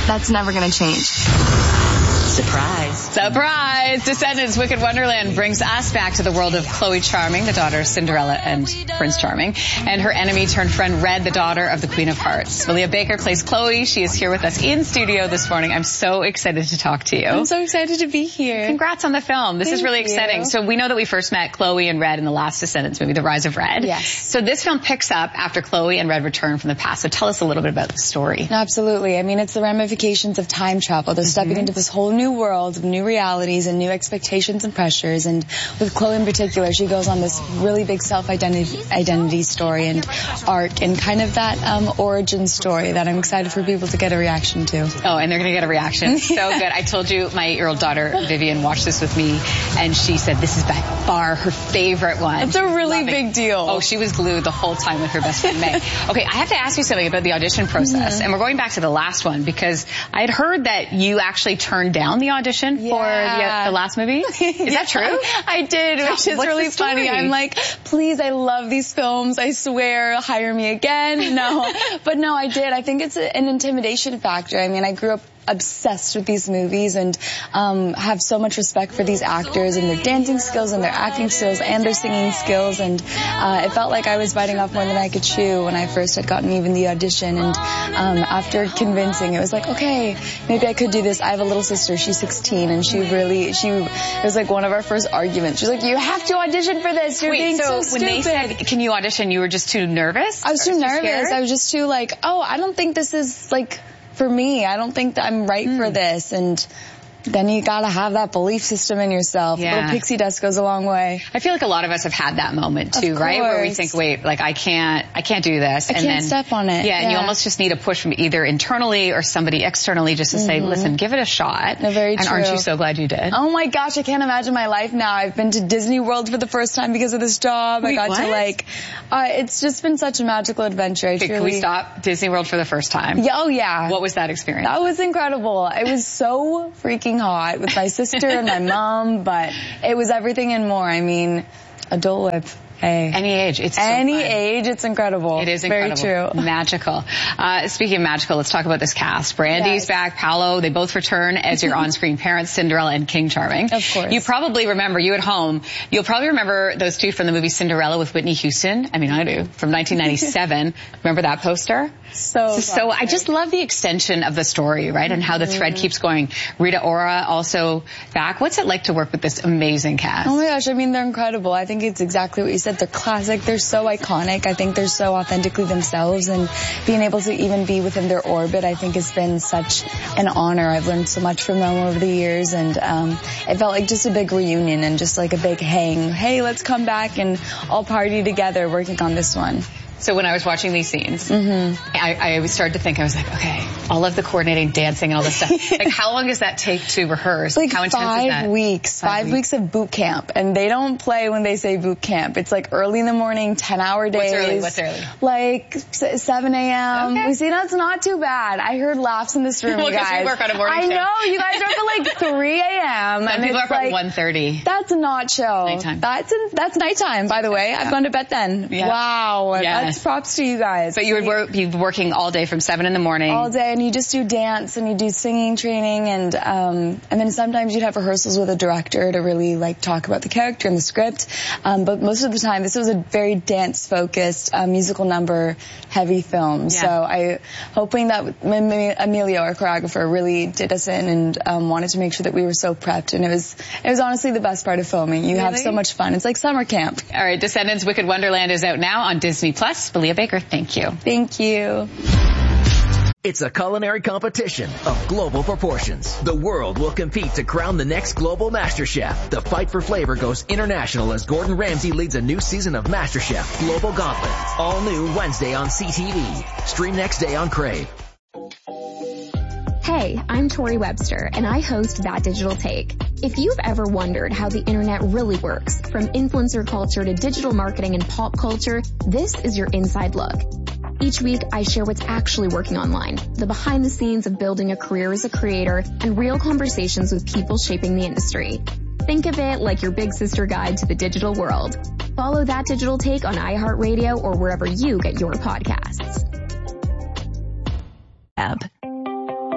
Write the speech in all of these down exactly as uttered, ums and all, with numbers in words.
that's never going to change. Surprise. Surprise! Descendants Wicked Wonderland brings us back to the world of Chloe Charming, the daughter of Cinderella and Prince Charming, and her enemy-turned-friend Red, the daughter of the Queen of Hearts. Malia Baker plays Chloe. She is here with us in studio this morning. I'm so excited to talk to you. I'm so excited to be here. Congrats on the film. This Thank is really you. exciting. So we know that we first met Chloe and Red in the last Descendants movie, The Rise of Red. Yes. So this film picks up after Chloe and Red return from the past. So tell us a little bit about the story. Absolutely. I mean, it's the ramifications of time travel. They're stepping Mm-hmm. into this whole new world of new realities and new expectations and pressures. And with Chloe in particular, she goes on this really big self-identity identity story and arc and kind of that um, origin story that I'm excited for people to get a reaction to. Oh, and they're going to get a reaction. So good. I told you my eight-year-old daughter, Vivian, watched this with me, and she said this is by far her favorite one. It's a really Loving. big deal. Oh, she was glued the whole time with her best friend, May. Okay, I have to ask you something about the audition process. Mm-hmm. And we're going back to the last one because I had heard that you actually turned down the audition Yeah. for the, the last movie. Is Yeah, that true? I did, which is What's really the story? funny. I'm like, please, I love these films. I swear, hire me again. No, but no, I did. I think it's a, an intimidation factor. I mean, I grew up obsessed with these movies and um, have so much respect for these actors and their dancing skills and their acting skills and their singing skills, and uh, it felt like I was biting off more than I could chew when I first had gotten even the audition. And um, after convincing, it was like, okay, maybe I could do this. I have a little sister, she's sixteen, and she really, she it was like one of our first arguments. She's like, you have to audition for this. You're Wait, being so, so when they stupid. said, can you audition, you were just too nervous? I was too Or nervous. scared? I was just too like, oh, I don't think this is like for me. I don't think that I'm right Mm. for this. And then you gotta have that belief system in yourself. Yeah. A little pixie dust goes a long way. I feel like a lot of us have had that moment too, Of right? Where we course. think, wait, like I can't, I can't do this. I and can't then, step on it. Yeah, and you Yeah. almost just need a push from either internally or somebody externally just to say, listen, give it a shot. No, very and aren't true. you so glad you did? Oh my gosh, I can't imagine my life now. I've been to Disney World for the first time because of this job. Wait, I got what? to like, uh, it's just been such a magical adventure. I Okay, truly, can we stop Disney World for the first time? Yeah, oh yeah. What was that experience? That was incredible. It was so freaking hot with my sister and my mom, but it was everything and more. I mean, a Dole Whip. Hey. Any age. It's so Any fun. age, it's incredible. It is incredible. Very true. Magical. Uh, speaking of magical, let's talk about this cast. Brandy's Yes. back. Paolo, they both return as your on-screen parents, Cinderella and King Charming. Of course. You probably remember, you at home, you'll probably remember those two from the movie Cinderella with Whitney Houston. I mean, I do. From nineteen ninety-seven. Remember that poster? So, So I just love the extension of the story, right? And how the thread keeps going. Rita Ora also back. What's it like to work with this amazing cast? Oh my gosh, I mean, they're incredible. I think it's exactly what you said. They're classic. They're so iconic. I think they're so authentically themselves, and being able to even be within their orbit, I think has been such an honor. I've learned so much from them over the years, and um, it felt like just a big reunion and just like a big hang. Hey, let's come back and all party together working on this one. So when I was watching these scenes, Mm-hmm. I, I started to think, I was like, okay, all of the coordinating, dancing, and all this stuff. Like, how long does that take to rehearse? Like how intense five is that? weeks, Five five, weeks. weeks of boot camp, and they don't play when they say boot camp. It's like early in the morning, ten hour days. What's early? What's early? Like s- seven a.m. Okay. We see that's not too bad. I heard laughs in this room, Well, you 'cause we guys. work on a morning I show. know you guys are up at like three a.m. Some and people it's are up like at one thirty. that's not chill. Nighttime. That's in, that's nighttime, by the way. I've gone to bed then. Yeah. Wow, Yeah. that's props to you guys. But you would work, be working all day from seven in the morning. All day, and you just do dance and you do singing training, and um, and then sometimes you'd have rehearsals with a director to really like talk about the character and the script. Um, but most of the time, this was a very dance-focused, uh, musical number-heavy film. Yeah. So I, hoping that M- M- Emilio, our choreographer, really did us in and um, wanted to make sure that we were so prepped. And it was it was honestly the best part of filming. You have Really? so much fun. It's like summer camp. All right, Descendants Wicked Wonderland is out now on Disney Plus. Malia Baker, thank you. Thank you. It's a culinary competition of global proportions. The world will compete to crown the next global Master Chef. The fight for flavor goes international as Gordon Ramsay leads a new season of MasterChef Global Gauntlet. All new Wednesday on C T V. Stream next day on Crave. Hey, I'm Tori Webster, and I host That Digital Take. If you've ever wondered how the internet really works, from influencer culture to digital marketing and pop culture, this is your inside look. Each week, I share what's actually working online, the behind the scenes of building a career as a creator, and real conversations with people shaping the industry. Think of it like your big sister guide to the digital world. Follow That Digital Take on iHeartRadio or wherever you get your podcasts. App.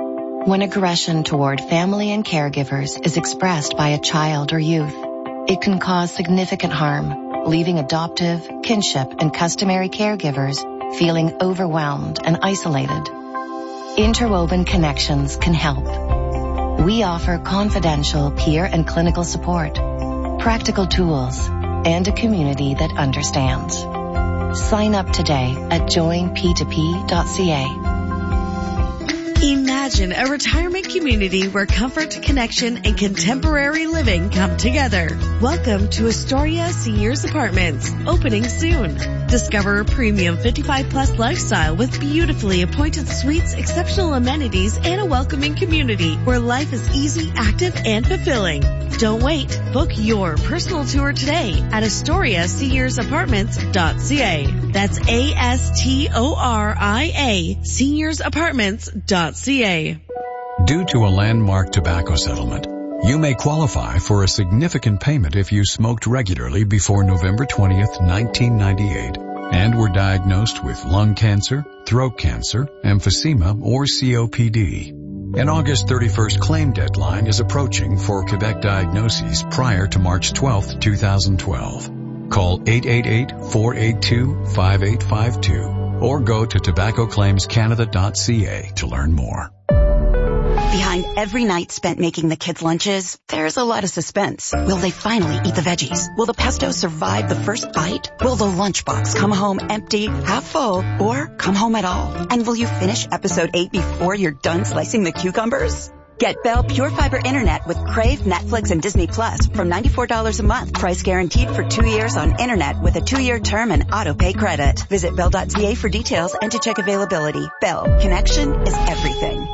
When aggression toward family and caregivers is expressed by a child or youth, it can cause significant harm, leaving adoptive, kinship, and customary caregivers feeling overwhelmed and isolated. Interwoven Connections can help. We offer confidential peer and clinical support, practical tools, and a community that understands. Sign up today at join p two p dot c a. Imagine a retirement community where comfort, connection, and contemporary living come together. Welcome to Astoria Seniors Apartments, opening soon. Discover a premium fifty-five plus lifestyle with beautifully appointed suites, exceptional amenities, and a welcoming community where life is easy, active, and fulfilling. Don't wait. Book your personal tour today at astoria seniors apartments dot c a. That's A S T O R I A, seniors apartments dot c a. Due to a landmark tobacco settlement, you may qualify for a significant payment if you smoked regularly before November twentieth, nineteen ninety-eight, and were diagnosed with lung cancer, throat cancer, emphysema, or C O P D. An August thirty-first claim deadline is approaching for Quebec diagnoses prior to March twelfth, two thousand twelve. Call eight eight eight, four eight two, five eight five two or go to tobacco claims canada dot c a to learn more. Behind every night spent making the kids' lunches, there's a lot of suspense. Will they finally eat the veggies? Will the pesto survive the first bite? Will the lunchbox come home empty, half full, or come home at all? And will you finish episode eight before you're done slicing the cucumbers? Get Bell Pure Fiber Internet with Crave, Netflix, and Disney Plus from ninety-four dollars a month. Price guaranteed for two years on Internet with a two-year term and auto-pay credit. Visit bell dot c a for details and to check availability. Bell. Connection is everything.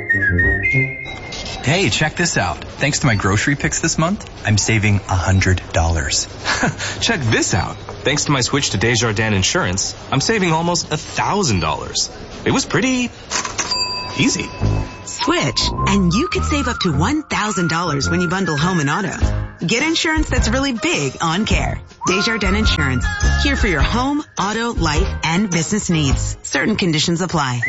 Hey, check this out. Thanks to my grocery picks this month, I'm saving one hundred dollars. Check this out. Thanks to my switch to Desjardins Insurance, I'm saving almost one thousand dollars. It was pretty easy. Switch, and you could save up to one thousand dollars when you bundle home and auto. Get insurance that's really big on care. Desjardins Insurance, here for your home, auto, life, and business needs. Certain conditions apply.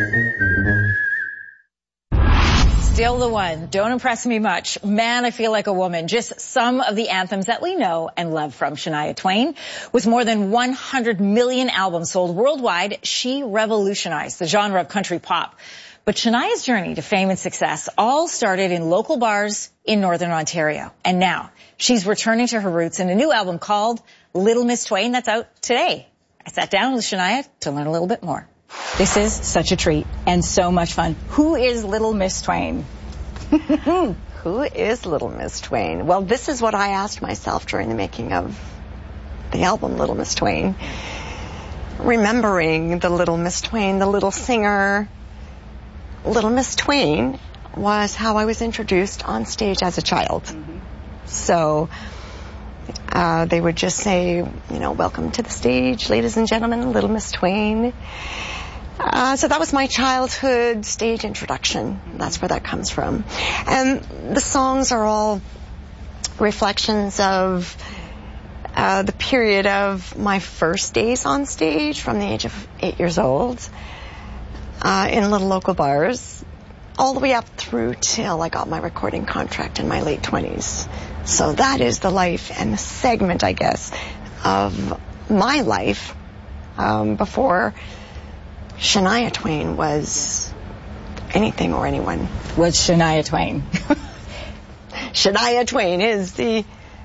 Still the one. Don't impress me much. Man, I Feel Like a Woman. Just some of the anthems that we know and love from Shania Twain. With more than one hundred million albums sold worldwide, she revolutionized the genre of country pop. But Shania's journey to fame and success all started in local bars in Northern Ontario. And now she's returning to her roots in a new album called Little Miss Twain that's out today. I sat down with Shania to learn a little bit more. This is such a treat and so much fun. Who is Little Miss Twain? Who is Little Miss Twain? Well, this is what I asked myself during the making of the album Little Miss Twain. Remembering the Little Miss Twain, the little singer. Little Miss Twain was how I was introduced on stage as a child. Mm-hmm. So uh, they would just say, you know, welcome to the stage, ladies and gentlemen, Little Miss Twain. Uh, so that was my childhood stage introduction. That's where that comes from. And the songs are all reflections of uh, the period of my first days on stage from the age of eight years old uh, in little local bars, all the way up through till I got my recording contract in my late twenties. So that is the life and the segment, I guess, of my life um, before Shania Twain was anything or anyone. What's Shania Twain? Shania Twain is the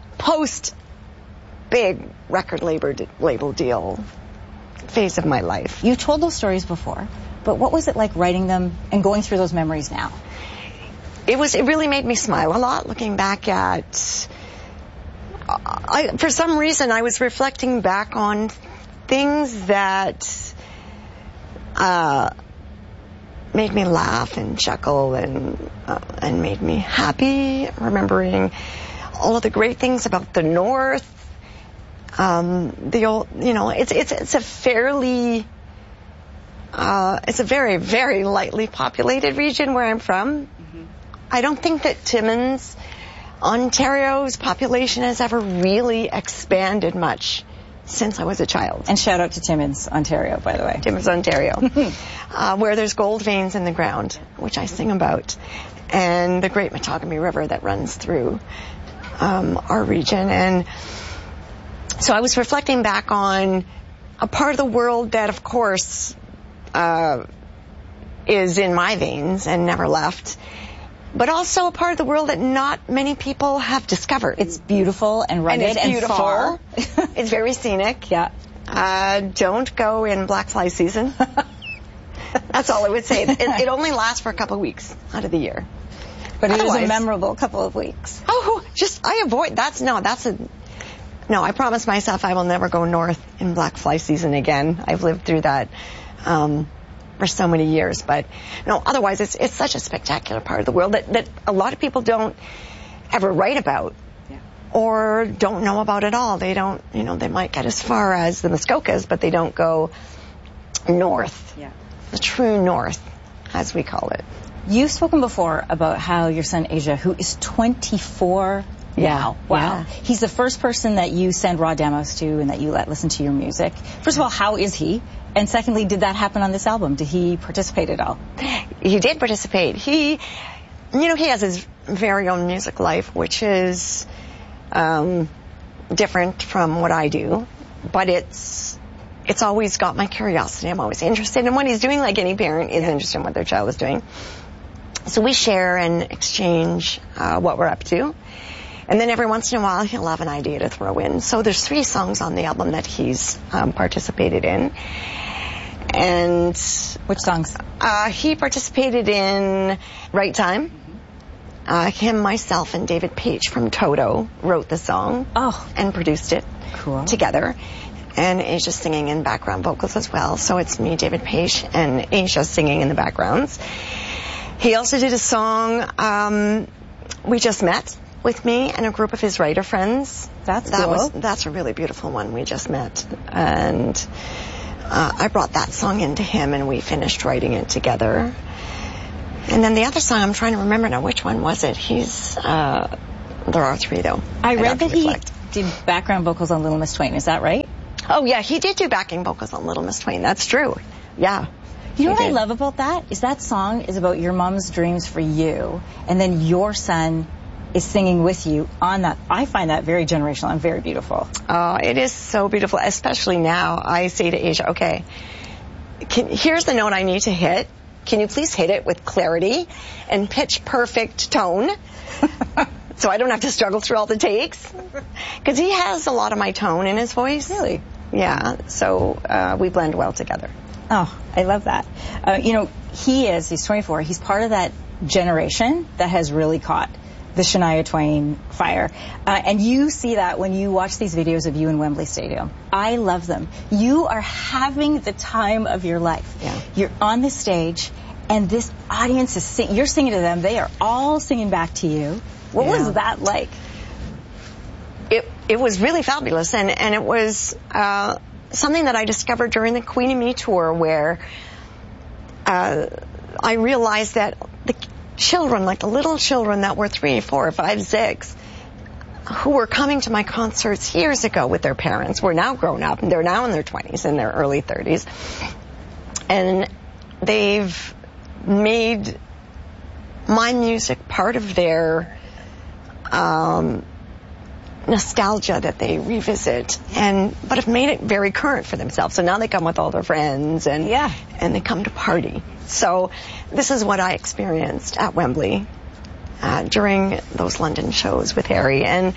post-big record label, label deal phase of my life. You told those stories before, but what was it like writing them and going through those memories now? It was. It really made me smile a lot looking back at... I, for some reason, I was reflecting back on things that... Uh, made me laugh and chuckle and uh, and made me happy, remembering all of the great things about the North. Um, the old, you know, it's it's it's a fairly, uh, it's a very very lightly populated region where I'm from. Mm-hmm. I don't think that Timmins, Ontario's population has ever really expanded much since I was a child. And shout out to Timmins, Ontario, by the way. Timmins, Ontario, uh, where there's gold veins in the ground, which I sing about, and the Great Matagami River that runs through um, our region. And so I was reflecting back on a part of the world that, of course, uh, is in my veins and never left, but also a part of the world that not many people have discovered. It's beautiful and rugged and, it's and far. It's very scenic. Yeah. Uh, don't go in black fly season. That's all I would say. It, it only lasts for a couple of weeks out of the year. But it Otherwise, was a memorable couple of weeks. Oh, just, I avoid, that's, no, that's a, no, I promised myself I will never go north in black fly season again. I've lived through that, um, for so many years, but no, otherwise it's it's such a spectacular part of the world that, that a lot of people don't ever write about, yeah, or don't know about at all. They don't, you know, they might get as far as the Muskokas, but they don't go north, yeah, the true north, as we call it. You've spoken before about how your son Asia, who is twenty-four yeah. now, wow, yeah. he's the first person that you send raw demos to and that you let listen to your music. First of all, how is he? And secondly, did that happen on this album? Did he participate at all? He did participate. He, you know, he has his very own music life, which is um, different from what I do. But it's it's always got my curiosity. I'm always interested in what he's doing, like any parent is interested in what their child is doing. So we share and exchange uh, what we're up to. And then every once in a while, he'll have an idea to throw in. So there's three songs on the album that he's um, participated in. And which songs? Uh, he participated in Right Time. Uh, him, myself, and David Page from Toto wrote the song. Oh, and produced it cool. together. And Asia's singing in background vocals as well. So it's me, David Page, and Asia singing in the backgrounds. He also did a song, um, We Just Met, with me and a group of his writer friends. That's that cool. Was, that's a really beautiful one, We Just Met. And Uh, I brought that song into him, and we finished writing it together. And then the other song, I'm trying to remember now, which one was it? He's, uh, there are three, though. I I'd read that he reflect. did background vocals on Little Miss Twain. Is that right? Oh, yeah, he did do backing vocals on Little Miss Twain. That's true. Yeah. You know what did. I love about that? Is that song is about your mom's dreams for you, and then your son is singing with you on that. I find that very generational and very beautiful. Oh, it is so beautiful, especially now. I say to Asia, okay, can, here's the note I need to hit. Can you please hit it with clarity and pitch perfect tone so I don't have to struggle through all the takes? Because he has a lot of my tone in his voice. Really? Yeah, so uh, we blend well together. Oh, I love that. Uh, you know, he is, he's twenty-four, he's part of that generation that has really caught the Shania Twain fire. Uh, and you see that when you watch these videos of you in Wembley Stadium. I love them. You are having the time of your life. Yeah. You're on the stage, and this audience is sing- you're singing to them. They are all singing back to you. What yeah. was that like? It it was really fabulous, and, and it was uh, something that I discovered during the Queen of Me tour, where uh, I realized that the children, like the little children that were three, four, five, six, who were coming to my concerts years ago with their parents, were now grown up, and they're now in their twenties, in their early thirties, and they've made my music part of their um, nostalgia that they revisit, and but have made it very current for themselves. So now they come with all their friends, and yeah. and they come to party. So this is what I experienced at Wembley uh, during those London shows with Harry, and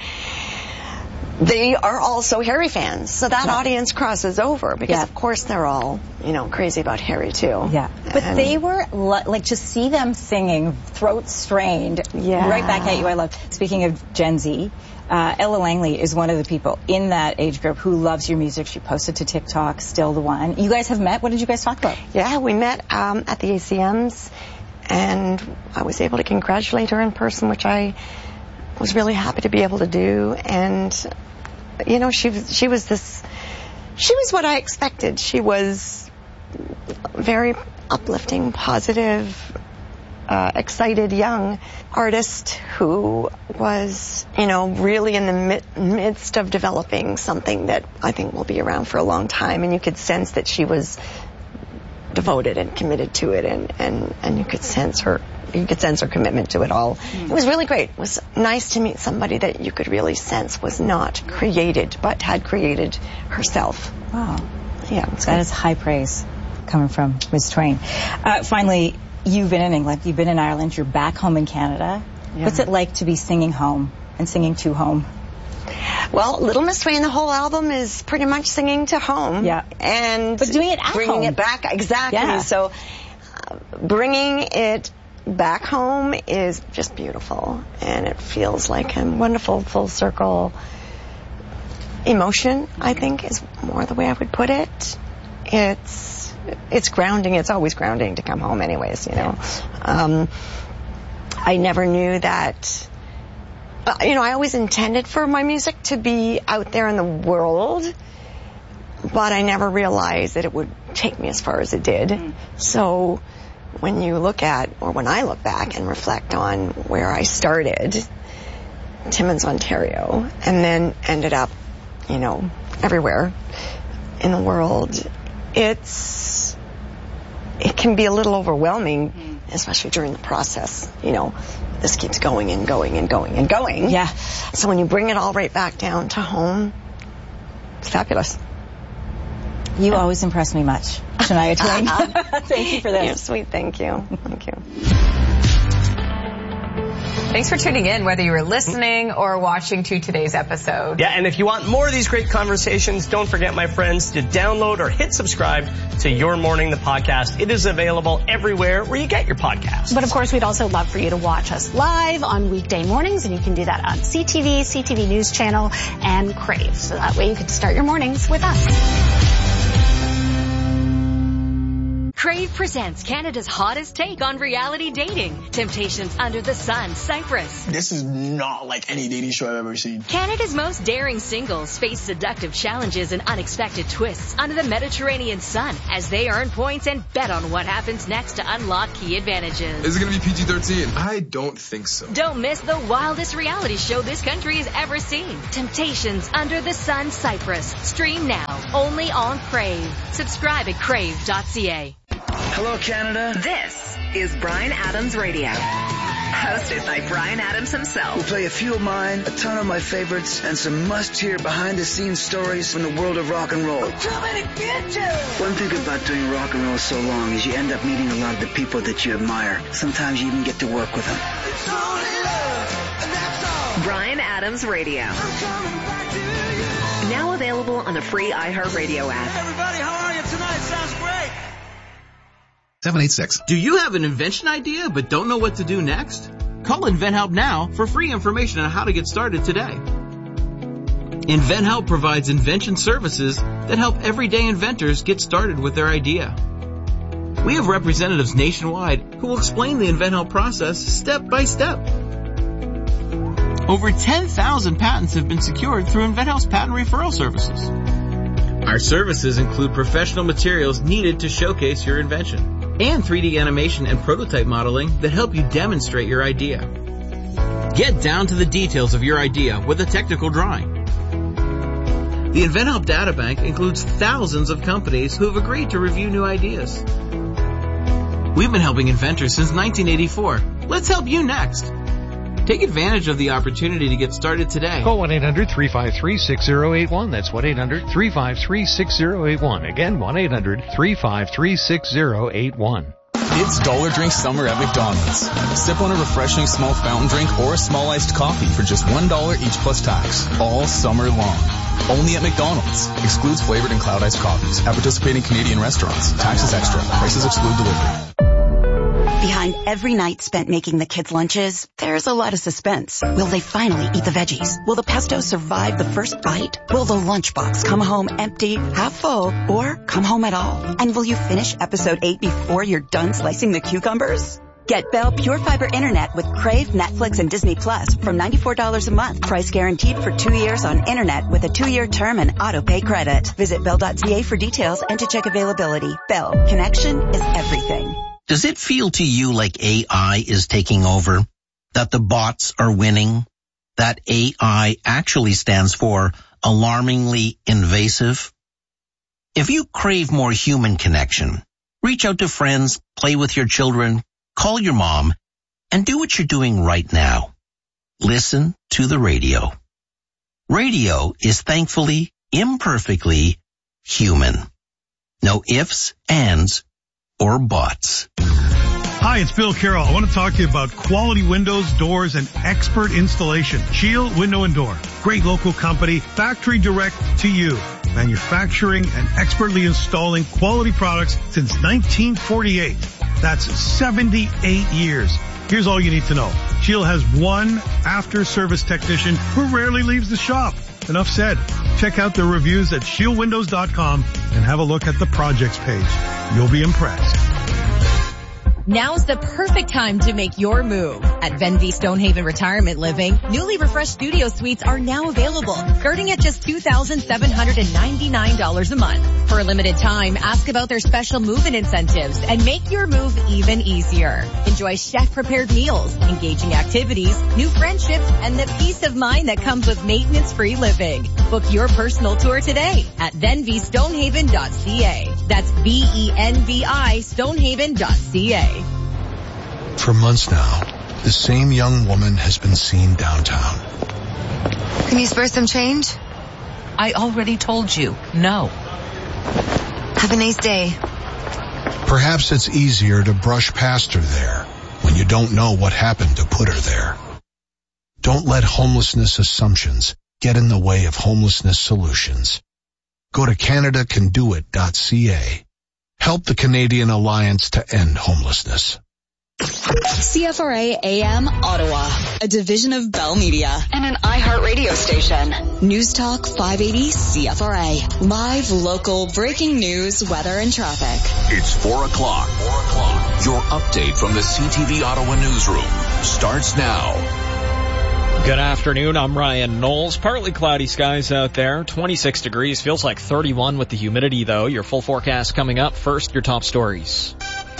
they are also Harry fans. So that yeah. audience crosses over because, yeah. of course, they're all, you know, crazy about Harry too. Yeah, but and they were like, just see them singing, throat strained, yeah. right back at you. I love. Speaking of Gen Z. Uh, Ella Langley is one of the people in that age group who loves your music. She posted to TikTok, Still the One. You guys have met? What did you guys talk about? Yeah, we met um, at the A C Ms, and I was able to congratulate her in person, which I was really happy to be able to do. And, you know, she, she was this, she was what I expected. She was very uplifting, positive, uh, excited young artist who was, you know, really in the mi- midst of developing something that I think will be around for a long time. And you could sense that she was devoted and committed to it, and, and, and you could sense her you could sense her commitment to it all. Mm. It was really great. It was nice to meet somebody that you could really sense was not created, but had created herself. Wow. Yeah. That good. is high praise coming from Miz Twain. Uh, finally, you've been in England, you've been in Ireland, you're back home in Canada. Yeah. What's it like to be singing home and singing to home? Well, Little Miss Twain, the whole album is pretty much singing to home. Yeah. And but doing it at bringing home. it back. Exactly. Yeah. So uh, bringing it back home is just beautiful, and it feels like a wonderful full circle emotion, I think, is more the way I would put it. It's it's grounding. It's always grounding to come home anyways, you know. Um, I never knew that, uh, you know, I always intended for my music to be out there in the world, but I never realized that it would take me as far as it did. Mm. So when you look at, or when I look back and reflect on where I started, Timmins, Ontario, and then ended up, you know, everywhere in the world, it's, it can be a little overwhelming, mm. especially during the process. You know, this keeps going and going and going and going. Yeah. So when you bring it all right back down to home, it's fabulous. You always impress me much, Shania Twain. Thank you for this. You're sweet. Thank you. Thank you. Thanks for tuning in, whether you were listening or watching to today's episode. Yeah, and if you want more of these great conversations, don't forget, my friends, to download or hit subscribe to Your Morning, the podcast. It is available everywhere where you get your podcasts. But of course, we'd also love for you to watch us live on weekday mornings, and you can do that on C T V, C T V News Channel, and Crave. So that way you can start your mornings with us. Crave presents Canada's hottest take on reality dating. Temptations Under the Sun, Cyprus. This is not like any dating show I've ever seen. Canada's most daring singles face seductive challenges and unexpected twists under the Mediterranean sun as they earn points and bet on what happens next to unlock key advantages. Is it going to be P G thirteen? I don't think so. Don't miss the wildest reality show this country has ever seen. Temptations Under the Sun, Cyprus. Stream now, only on Crave. Subscribe at crave dot c a. Hello, Canada. This is Bryan Adams Radio, hosted by Bryan Adams himself. We'll play a few of mine, a ton of my favorites, and some must-hear behind-the-scenes stories from the world of rock and roll. I'm coming to get you! One thing about doing rock and roll so long is you end up meeting a lot of the people that you admire. Sometimes you even get to work with them. It's only love, and that's all. Bryan Adams Radio. I'm coming back to you. Now available on the free iHeartRadio app. Hey, everybody, how are you tonight? Sounds great. seven eight six. Do you have an invention idea but don't know what to do next? Call InventHelp now for free information on how to get started today. InventHelp provides invention services that help everyday inventors get started with their idea. We have representatives nationwide who will explain the InventHelp process step by step. Over ten thousand patents have been secured through InventHelp's patent referral services. Our services include professional materials needed to showcase your invention, and three D animation and prototype modeling that help you demonstrate your idea. Get down to the details of your idea with a technical drawing. The InventHelp Databank includes thousands of companies who have agreed to review new ideas. We've been helping inventors since nineteen eighty-four. Let's help you next. Take advantage of the opportunity to get started today. Call one eight hundred three five three six zero eight one. That's one eight hundred three five three six zero eight one. Again, one eight hundred three five three six zero eight one. It's Dollar Drink Summer at McDonald's. Sip on a refreshing small fountain drink or a small iced coffee for just one dollar each plus tax. All summer long. Only at McDonald's. Excludes flavored and cloud iced coffees at participating Canadian restaurants. Taxes extra. Prices exclude delivery. Behind every night spent making the kids' lunches, there's a lot of suspense. Will they finally eat the veggies? Will the pesto survive the first bite? Will the lunchbox come home empty, half full, or come home at all? And will you finish episode eight before you're done slicing the cucumbers? Get Bell Pure Fiber Internet with Crave, Netflix, and Disney Plus from ninety-four dollars a month. Price guaranteed for two years on Internet with a two-year term and auto-pay credit. Visit bell dot c a for details and to check availability. Bell. Connection is everything. Does it feel to you like A I is taking over? That the bots are winning? That A I actually stands for alarmingly invasive? If you crave more human connection, reach out to friends, play with your children, call your mom, and do what you're doing right now. Listen to the radio. Radio is thankfully, imperfectly human. No ifs, ands, or buts. Hi, it's Bill Carroll. I want to talk to you about quality windows, doors, and expert installation. Shield Window and Door. Great local company, factory direct to you. Manufacturing and expertly installing quality products since nineteen forty-eight. That's seventy-eight years. Here's all you need to know. Shield has one after-service technician who rarely leaves the shop. Enough said. Check out the reviews at shield windows dot com and have a look at the projects page. You'll be impressed. Now's the perfect time to make your move. At Venvi Stonehaven Retirement Living, newly refreshed studio suites are now available, starting at just two thousand seven hundred ninety-nine dollars a month. For a limited time, ask about their special move-in incentives and make your move even easier. Enjoy chef-prepared meals, engaging activities, new friendships, and the peace of mind that comes with maintenance-free living. Book your personal tour today at venvi stonehaven dot c a. That's V E N V I stonehaven dot c a. For months now, the same young woman has been seen downtown. Can you spare some change? I already told you, no. Have a nice day. Perhaps it's easier to brush past her there when you don't know what happened to put her there. Don't let homelessness assumptions get in the way of homelessness solutions. Go to canada can do it dot c a. Help the Canadian Alliance to End Homelessness. C F R A A M Ottawa, a division of Bell Media and an iHeart radio station. News Talk five eighty C F R A. Live, local, breaking news, weather, and traffic. It's four o'clock. Four o'clock. Your update from the C T V Ottawa newsroom starts now. Good afternoon, I'm Ryan Knowles. Partly cloudy skies out there, twenty-six degrees, feels like thirty-one with the humidity though. Your full forecast coming up. First, your top stories.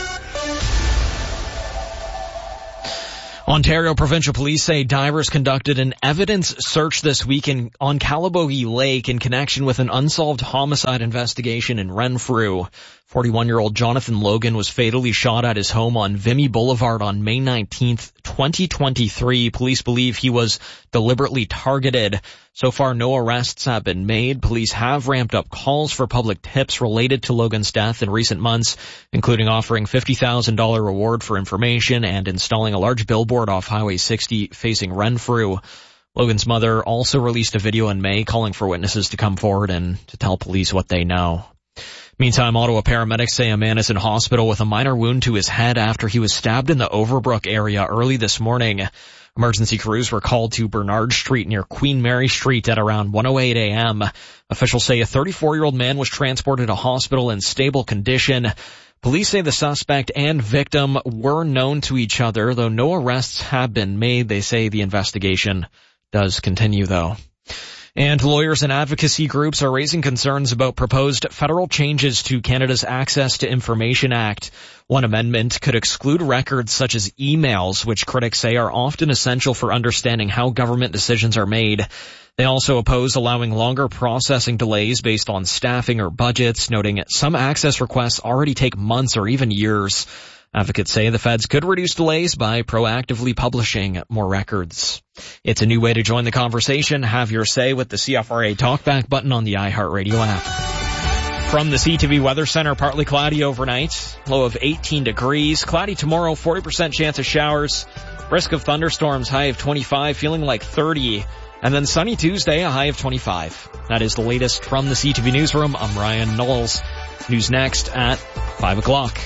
Ontario Provincial Police say divers conducted an evidence search this week in, on Calabogie Lake in connection with an unsolved homicide investigation in Renfrew. forty-one-year-old Jonathan Logan was fatally shot at his home on Vimy Boulevard on May nineteenth, twenty twenty-three. Police believe he was deliberately targeted. So far, no arrests have been made. Police have ramped up calls for public tips related to Logan's death in recent months, including offering fifty thousand dollars reward for information and installing a large billboard off Highway sixty facing Renfrew. Logan's mother also released a video in May calling for witnesses to come forward and to tell police what they know. Meantime, Ottawa paramedics say a man is in hospital with a minor wound to his head after he was stabbed in the Overbrook area early this morning. Emergency crews were called to Bernard Street near Queen Mary Street at around one oh eight a.m. Officials say a thirty-four-year-old man was transported to hospital in stable condition. Police say the suspect and victim were known to each other, though no arrests have been made. They say the investigation does continue, though. And lawyers and advocacy groups are raising concerns about proposed federal changes to Canada's Access to Information Act. One amendment could exclude records such as emails, which critics say are often essential for understanding how government decisions are made. They also oppose allowing longer processing delays based on staffing or budgets, noting some access requests already take months or even years. Advocates say the feds could reduce delays by proactively publishing more records. It's a new way to join the conversation. Have your say with the C F R A Talkback button on the iHeartRadio app. From the C T V Weather Center, partly cloudy overnight, low of eighteen degrees. Cloudy tomorrow, forty percent chance of showers. Risk of thunderstorms, high of twenty-five, feeling like thirty. And then sunny Tuesday, a high of twenty-five. That is the latest from the C T V Newsroom. I'm Ryan Knowles. News next at five o'clock.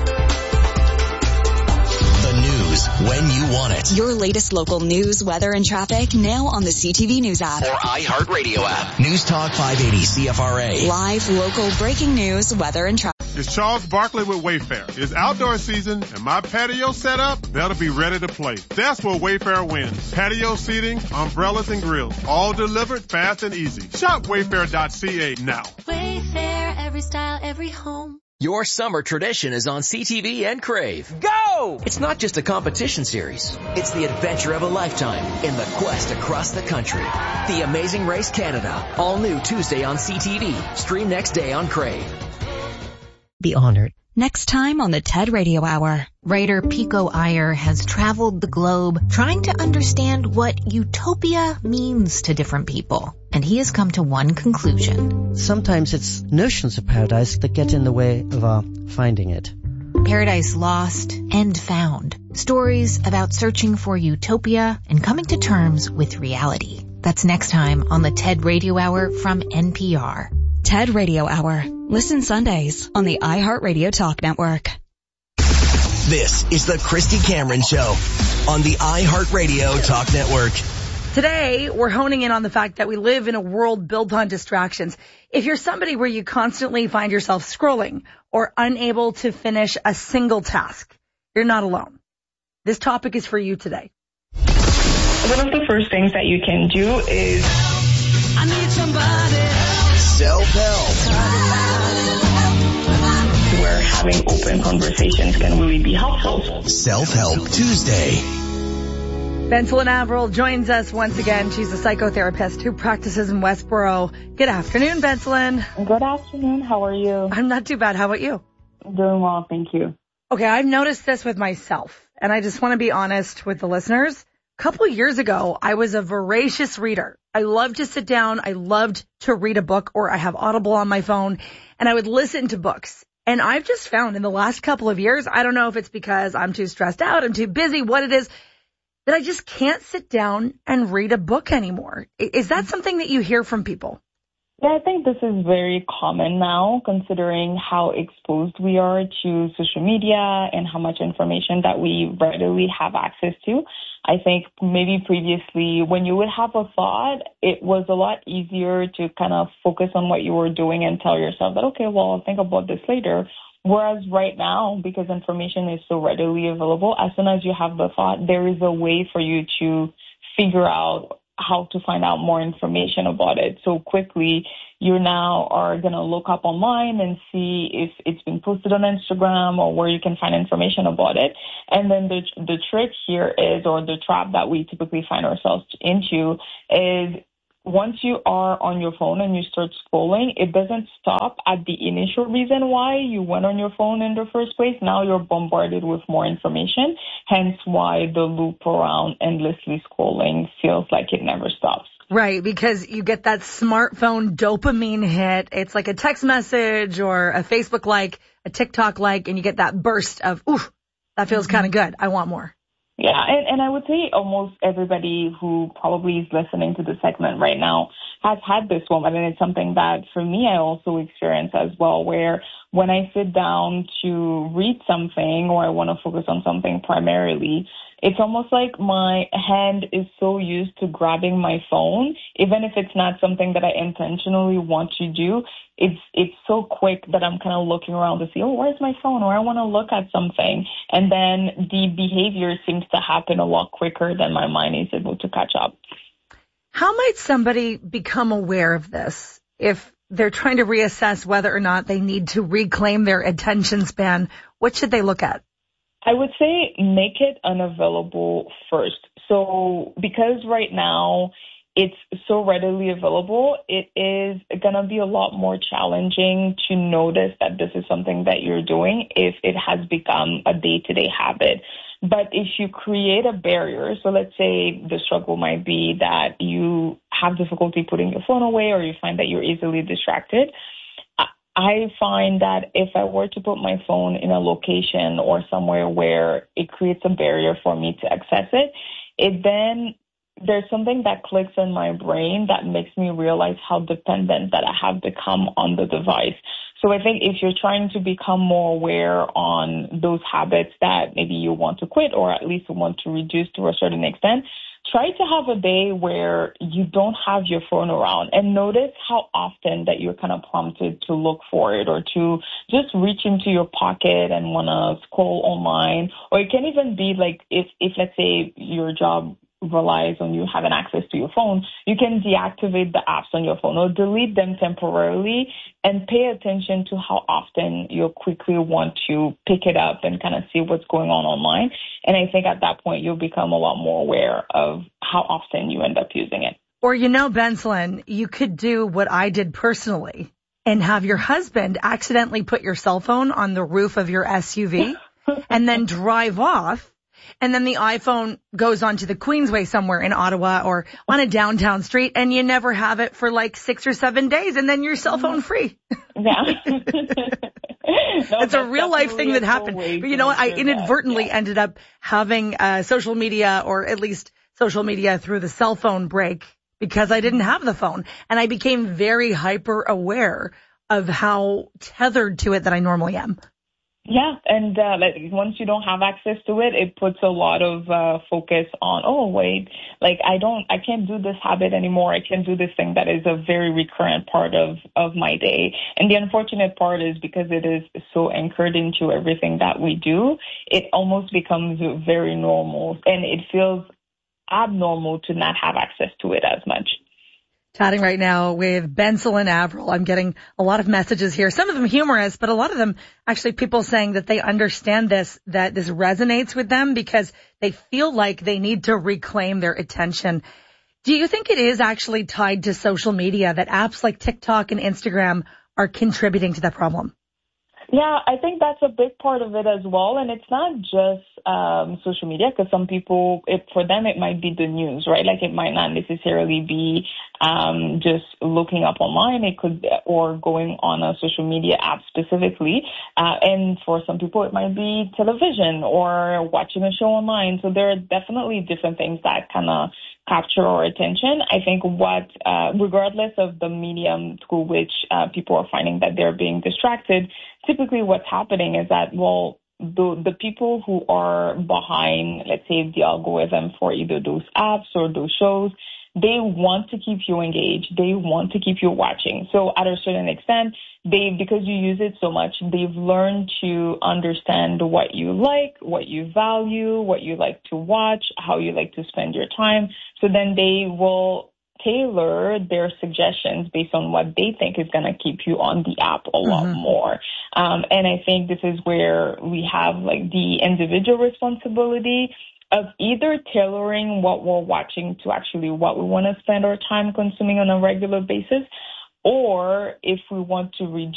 News when you want it. Your latest local news, weather, and traffic now on the C T V News app. Or iHeartRadio app. News Talk five eighty C F R A. Live, local, breaking news, weather, and traffic. It's Charles Barkley with Wayfair. It's outdoor season and my patio set up better be ready to play. That's where Wayfair wins. Patio seating, umbrellas, and grills. All delivered fast and easy. Shop wayfair dot c a now. Wayfair, every style, every home. Your summer tradition is on C T V and Crave. Go! It's not just a competition series. It's the adventure of a lifetime in the quest across the country. The Amazing Race Canada. All new Tuesday on C T V. Stream next day on Crave. Be honored. Next time on the TED Radio Hour. Writer Pico Iyer has traveled the globe trying to understand what utopia means to different people. And he has come to one conclusion. Sometimes it's notions of paradise that get in the way of our finding it. Paradise Lost and Found. Stories about searching for utopia and coming to terms with reality. That's next time on the TED Radio Hour from N P R. TED Radio Hour. Listen Sundays on the iHeartRadio Talk Network. This is the Christy Cameron Show on the iHeartRadio Talk Network. Today, we're honing in on the fact that we live in a world built on distractions. If you're somebody where you constantly find yourself scrolling or unable to finish a single task, you're not alone. This topic is for you today. One of the first things that you can do is I need somebody. Self-help. Where having open conversations can really be helpful. Self-help Tuesday. Benselin Averill joins us once again. She's a psychotherapist who practices in Westboro. Good afternoon, Benselin. Good afternoon. How are you? I'm not too bad. How about you? Doing well, thank you. Okay, I've noticed this with myself, and I just want to be honest with the listeners. A couple of years ago, I was a voracious reader. I loved to sit down. I loved to read a book, or I have Audible on my phone, and I would listen to books. And I've just found in the last couple of years, I don't know if it's because I'm too stressed out, I'm too busy, what it is, that I just can't sit down and read a book anymore. Is that something that you hear from people? Yeah, I think this is very common now, considering how exposed we are to social media and how much information that we readily have access to. I think maybe previously when you would have a thought, it was a lot easier to kind of focus on what you were doing and tell yourself that, okay, well, I'll think about this later. Whereas right now, because information is so readily available, as soon as you have the thought, there is a way for you to figure out how to find out more information about it. So quickly, you now are going to look up online and see if it's been posted on Instagram or where you can find information about it. And then the the trick here is, or the trap that we typically find ourselves into is, once you are on your phone and you start scrolling, it doesn't stop at the initial reason why you went on your phone in the first place. Now you're bombarded with more information, hence why the loop around endlessly scrolling feels like it never stops. Right, because you get that smartphone dopamine hit. It's like a text message or a Facebook like, a TikTok like, and you get that burst of, ooh, that feels mm-hmm. kind of good. I want more. Yeah, and, and I would say almost everybody who probably is listening to the segment right now has had this moment, and it's something that for me I also experience as well, where when I sit down to read something or I want to focus on something primarily, it's almost like my hand is so used to grabbing my phone, even if it's not something that I intentionally want to do. It's it's so quick that I'm kind of looking around to see, oh, where's my phone? Or I want to look at something. And then the behavior seems to happen a lot quicker than my mind is able to catch up. How might somebody become aware of this if they're trying to reassess whether or not they need to reclaim their attention span? What should they look at? I would say make it unavailable first. So because right now it's so readily available, it is going to be a lot more challenging to notice that this is something that you're doing if it has become a day-to-day habit. But if you create a barrier, so let's say the struggle might be that you have difficulty putting your phone away or you find that you're easily distracted, I find that if I were to put my phone in a location or somewhere where it creates a barrier for me to access it, it then there's something that clicks in my brain that makes me realize how dependent that I have become on the device. So I think if you're trying to become more aware on those habits that maybe you want to quit or at least want to reduce to a certain extent, try to have a day where you don't have your phone around and notice how often that you're kind of prompted to look for it or to just reach into your pocket and want to scroll online. Or it can even be like if, if let's say your job relies on you having access to your phone, you can deactivate the apps on your phone or delete them temporarily and pay attention to how often you'll quickly want to pick it up and kind of see what's going on online. And I think at that point, you'll become a lot more aware of how often you end up using it. Or, you know, Bensalin, you could do what I did personally and have your husband accidentally put your cell phone on the roof of your S U V and then drive off. And then the iPhone goes onto the Queensway somewhere in Ottawa or on a downtown street, and you never have it for like six or seven days, and then you're cell phone free. Yeah. No, it's a real life thing that happened. But you know what? I inadvertently yeah. ended up having uh, social media, or at least social media through the cell phone break, because I didn't have the phone. And I became very hyper aware of how tethered to it that I normally am. Yeah, and uh, like once you don't have access to it, it puts a lot of uh, focus on, oh, wait, like I don't, I can't do this habit anymore. I can't do this thing that is a very recurrent part of, of my day. And the unfortunate part is because it is so anchored into everything that we do, it almost becomes very normal, and it feels abnormal to not have access to it as much. Chatting right now with Bensalin Avril. I'm getting a lot of messages here, some of them humorous, but a lot of them actually people saying that they understand this, that this resonates with them because they feel like they need to reclaim their attention. Do you think it is actually tied to social media, that apps like TikTok and Instagram are contributing to that problem? Yeah, I think that's a big part of it as well. And it's not just um, social media, because some people, it, for them, it might be the news, right? Like it might not necessarily be um, just looking up online. It could, or going on a social media app specifically. Uh, and for some people, it might be television or watching a show online. So there are definitely different things that kind of capture our attention. I think what, uh, regardless of the medium through which uh, people are finding that they're being distracted, typically what's happening is that, well, the, the people who are behind, let's say, the algorithm for either those apps or those shows, they want to keep you engaged. They want to keep you watching. So at a certain extent, they, because you use it so much, they've learned to understand what you like, what you value, what you like to watch, how you like to spend your time. So then they will tailor their suggestions based on what they think is going to keep you on the app a lot mm-hmm. more. Um, and I think this is where we have like the individual responsibility of either tailoring what we're watching to actually what we want to spend our time consuming on a regular basis, or if we want to reduce